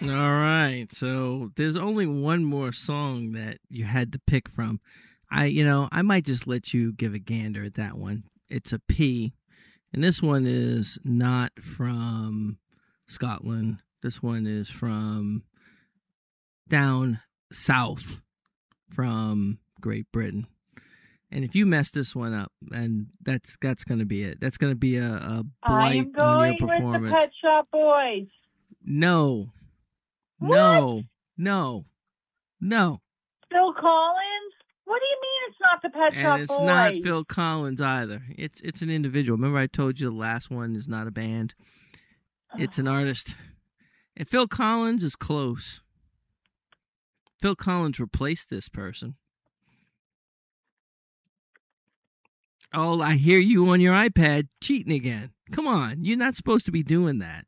All right. So there's only one more song that you had to pick from. I might just let you give a gander at that one. It's a P, and this one is not from Scotland. This one is from down south from Great Britain. And if you mess this one up, and that's going to be it. That's going to be a blight on your performance. I am going with the Pet Shop Boys. No. What? No. Phil Collins? What do you mean it's not the Pet Shop Boys? And it's not Phil Collins either. It's an individual. Remember I told you the last one is not a band. It's an artist. And Phil Collins is close. Phil Collins replaced this person. Oh, I hear you on your iPad cheating again. Come on, you're not supposed to be doing that.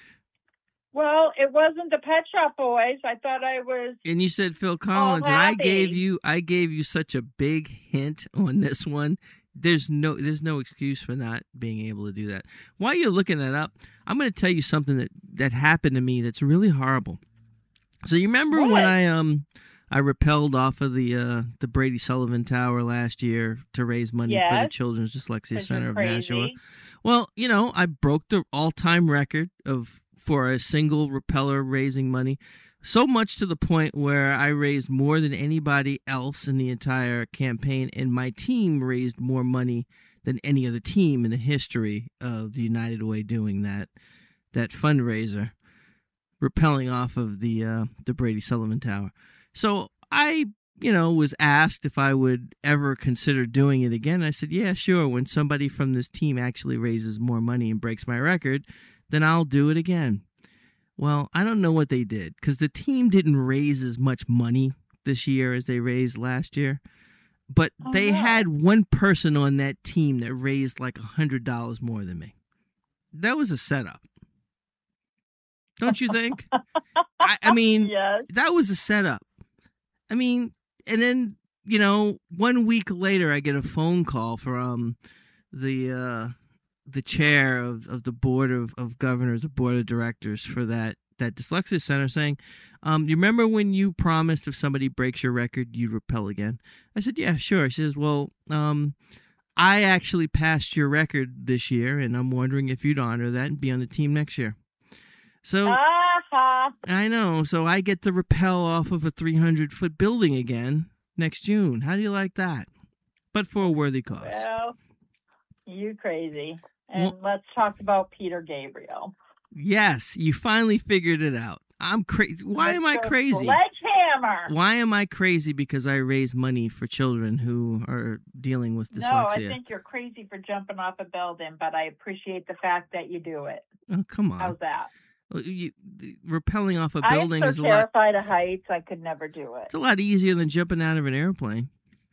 Well, it wasn't the Pet Shop Boys. I thought I was. And you said Phil Collins, and I gave you such a big hint on this one. There's no excuse for not being able to do that. While you're looking that up, I'm going to tell you something that happened to me that's really horrible. So you remember when I rappelled off of the Brady Sullivan Tower last year to raise money for the Children's Dyslexia Center of Nashua? Well, I broke the all-time record for a single rappeller raising money, so much to the point where I raised more than anybody else in the entire campaign, and my team raised more money than any other team in the history of the United Way doing that fundraiser, rappelling off of the Brady Sullivan Tower. So I, was asked if I would ever consider doing it again. I said, yeah, sure. When somebody from this team actually raises more money and breaks my record, then I'll do it again. Well, I don't know what they did because the team didn't raise as much money this year as they raised last year. But they had one person on that team that raised like $100 more than me. That was a setup. Don't you think? I mean, yes. That was a setup. I mean, and then, 1 week later, I get a phone call from the chair of the board of governors, the board of directors for that dyslexia center saying, you remember when you promised if somebody breaks your record, you'd rappel again? I said, yeah, sure. She says, well, I actually passed your record this year, and I'm wondering if you'd honor that and be on the team next year. So I know. So I get to rappel off of a 300-foot building again next June. How do you like that? But for a worthy cause. Well, you crazy. And let's talk about Peter Gabriel. Yes, you finally figured it out. I'm crazy. Why am I crazy? Sledgehammer. Why am I crazy? Because I raise money for children who are dealing with dyslexia. No, I think you're crazy for jumping off a building, but I appreciate the fact that you do it. Oh, come on. How's that? Rappelling off a building is a lot. I'm so terrified of heights, I could never do it. It's a lot easier than jumping out of an airplane.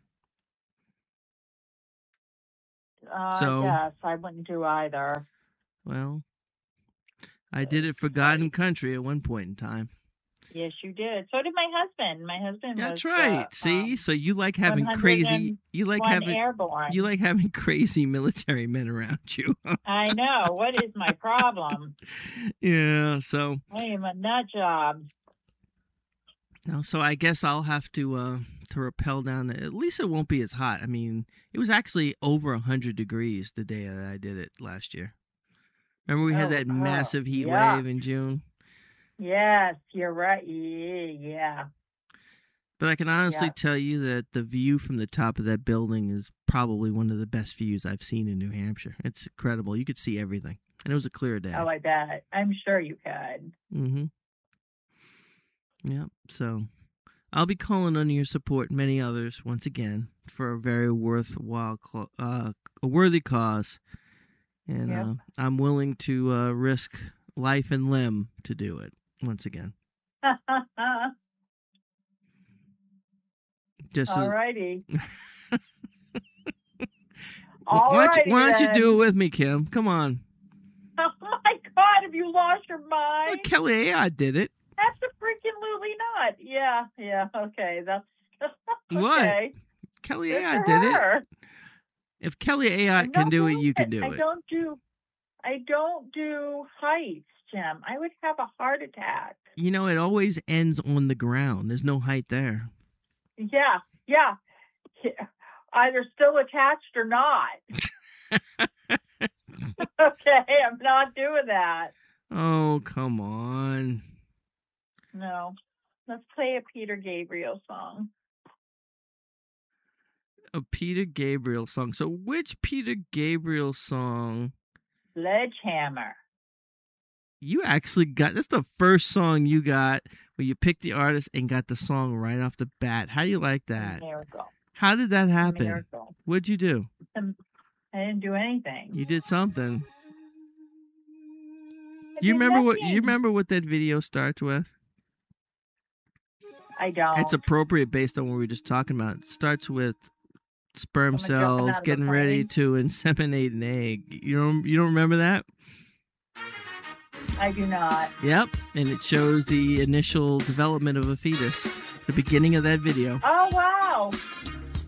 Yes, I wouldn't do either. Well, I did it for God and country at one point in time. Yes, you did. So did my husband. My husband That's was, right. See, so you like having crazy. You like having airborne. You like having crazy military men around you. I know. What is my problem? Yeah. So I am a nut job. No, so I guess I'll have to rappel down. At least it won't be as hot. I mean, it was actually over 100 degrees the day that I did it last year. Remember we had that massive heat wave in June? Yes, you're right. Yeah. But I can honestly tell you that the view from the top of that building is probably one of the best views I've seen in New Hampshire. It's incredible. You could see everything. And it was a clear day. Oh, I bet. I'm sure you could. Mm-hmm. Yeah, so I'll be calling on your support and many others once again for a very worthwhile, a worthy cause. And I'm willing to risk life and limb to do it once again. All righty. Why don't you do it with me, Kim? Come on. Oh, my God. Have you lost your mind? Well, Kelly Ayotte did it. That's a freaking Lily nut. Yeah. Okay. That's okay. What? Kelly Ayotte did it. If Kelly Ayotte can do it, you can do it. I don't do heights. Jim. I would have a heart attack. You know, it always ends on the ground. There's no height there. Yeah. Either still attached or not. Okay, I'm not doing that. Oh, come on. No. Let's play a Peter Gabriel song. A Peter Gabriel song. So which Peter Gabriel song? Sledgehammer. You actually got, that's the first song you got where you picked the artist and got the song right off the bat. How do you like that? A miracle. How did that happen? A miracle. What'd you do? I didn't do anything. You did something. You remember what that video starts with? I don't. It's appropriate based on what we were just talking about. It starts with sperm Someone jumping cells out of a getting ready plane? to inseminate an egg. You don't remember that? I do not. Yep. And it shows the initial development of a fetus. The beginning of that video. Oh, wow.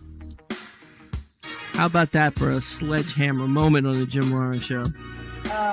How about that for a sledgehammer moment on the Jim Ryan Show?